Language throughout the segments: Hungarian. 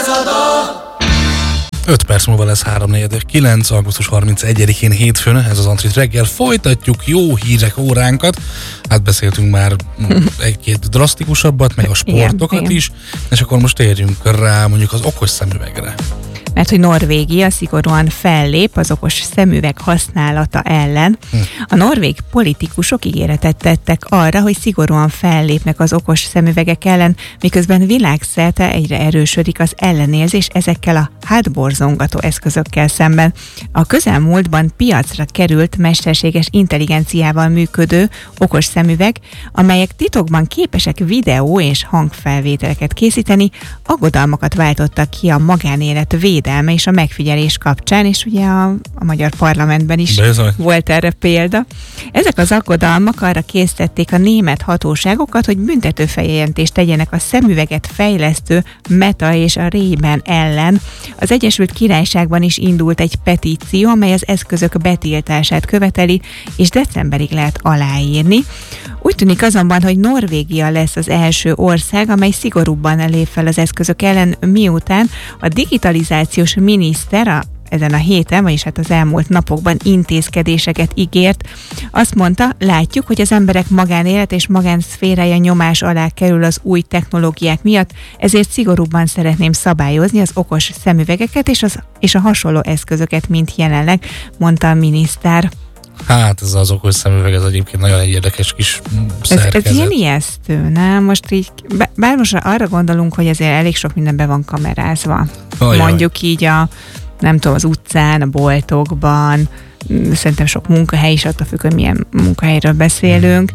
százada. 5 perc múlva lesz 3:49, augusztus 31-én hétfőn, ez az Antrit reggel. Folytatjuk jó hírek óránkat. Hát beszéltünk már egy-két drasztikusabbat, meg a sportokat is, és akkor most térjünk rá mondjuk az okos szemüvegre. Mert hogy Norvégia szigorúan fellép az okos szemüveg használata ellen. A norvég politikusok ígéretet tettek arra, hogy szigorúan fellépnek az okos szemüvegek ellen, miközben világszerte egyre erősödik az ellenérzés ezekkel a hátborzongató eszközökkel szemben. A közelmúltban piacra került mesterséges intelligenciával működő okos szemüveg, amelyek titokban képesek videó és hangfelvételeket készíteni, aggodalmakat váltottak ki a magánélet védelme és a megfigyelés kapcsán, és ugye a magyar parlamentben is volt erre példa. Ezek az aggodalmak arra késztették a német hatóságokat, hogy büntetőfeljelentést tegyenek a szemüveget fejlesztő Meta és a Ray-Ban ellen. Az Egyesült Királyságban is indult egy petíció, amely az eszközök betiltását követeli, és decemberig lehet aláírni. Úgy tűnik azonban, hogy Norvégia lesz az első ország, amely szigorúbban lép fel az eszközök ellen, miután a digitalizációs miniszter ezen a héten, vagyis hát az elmúlt napokban intézkedéseket ígért. Azt mondta, látjuk, hogy az emberek magánélet és magánszférája nyomás alá kerül az új technológiák miatt, ezért szigorúbban szeretném szabályozni az okos szemüvegeket és a hasonló eszközöket, mint jelenleg, mondta a miniszter. Hát ez az okos szemüveg, ez egyébként nagyon egy érdekes kis szerkezet. Ez ilyen ijesztő, nem? Most így, bár most arra gondolunk, hogy azért elég sok minden be van kamerázva. Mondjuk így nem tudom, az utcán, a boltokban, szerintem sok munkahely is, attól függ, hogy milyen munkahelyről beszélünk.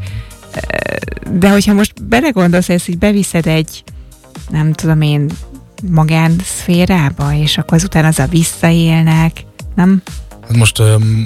De hogyha most belegondolsz, hogy ezt így beviszed egy, nem tudom én, magánszférába, és akkor azután azzal visszaélnek, nem? Hát most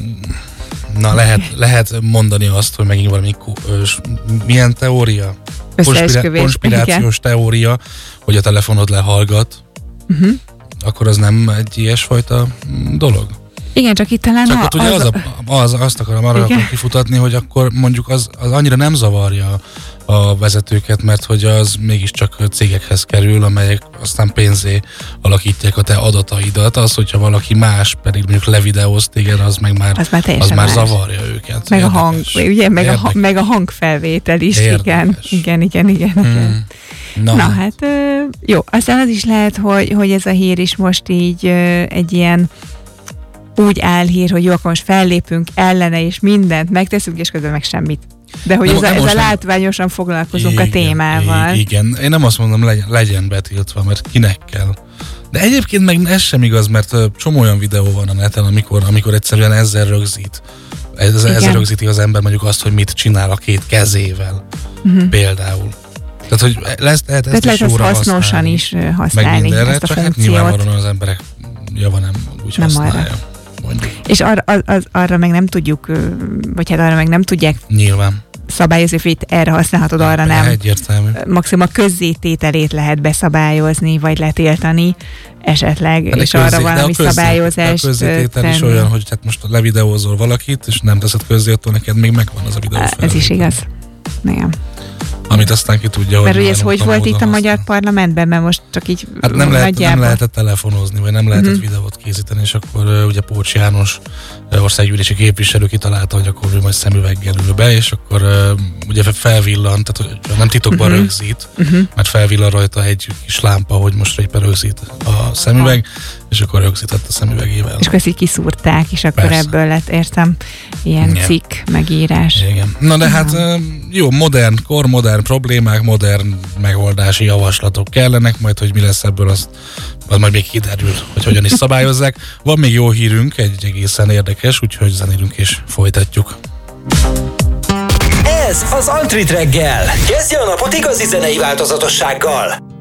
lehet mondani azt, hogy megint valami milyen teória? Konspirációs teória, hogy a telefonod lehallgat, akkor az nem egy ilyesfajta dolog? Igen, csak itt talán csak ott ugye azt akarom arra kifutatni, hogy akkor mondjuk az annyira nem zavarja a vezetőket, mert hogy az mégiscsak cégekhez kerül, amelyek aztán pénzé alakítják a te adataidat. Az, hogyha valaki más pedig mondjuk levideóz téged, az már zavarja őket. Meg meg a hangfelvétel is. Igen. Na hát jó, aztán az is lehet, hogy ez a hír is most így egy ilyen úgy álhír, hogy jó, akkor most fellépünk ellene, és mindent megteszünk, és közben meg semmit. De hogy ez a látványosan foglalkozunk a témával. Igen, én nem azt mondom, legyen betiltva, mert kinek kell. De egyébként meg ez sem igaz, mert csomó olyan videó van a neten, amikor egyszerűen ezzel rögzít. Ezzel rögzíti az ember mondjuk azt, hogy mit csinál a két kezével. Például. Tehát, hogy lehet ezt is jóra hasznosan is használni ezt a funkciót. Nyilvánvalóan az emberek java nem úgy nem használja. Arra. És arra meg nem tudjuk, vagy hát arra meg nem tudják nyilván szabályozni, hogy erre használhatod, arra nem. Egyértelmű. Maximum a közzétételét lehet beszabályozni, vagy letiltani esetleg, és arra valami szabályozást tenni. A közzététel is olyan, hogy hát most levideózol valakit, és nem teszed közzé, attól neked még megvan az a videó felvétel. Ez is igaz. Igen. Amit aztán ki tudja, hogy... Mert ugye ez hogy volt itt a magyar parlamentben, mert most csak így hát nem lehetett telefonozni, vagy nem lehetett videót készíteni, és akkor ugye Pócs János országgyűlési képviselő kitalálta, hogy akkor ő majd szemüveggel ül be, és akkor ugye felvillant, tehát nem titokban rögzít, mert felvillan rajta egy kis lámpa, hogy most éppen rögzít a szemüveg, és akkor rögzített a szemüvegével. És akkor ezt így kiszúrták, és akkor ebből lett, értem, ilyen cikk, megírás. Igen. Na de hát jó, modern problémák, modern megoldási javaslatok kellenek, majd hogy mi lesz ebből, az majd még kiderül, hogy hogyan is szabályozzák. Van még jó hírünk, egy egészen érdekes, úgyhogy zenélünk és folytatjuk. Ez az Antrit reggel. Kezdje a napot igazi zenei változatossággal.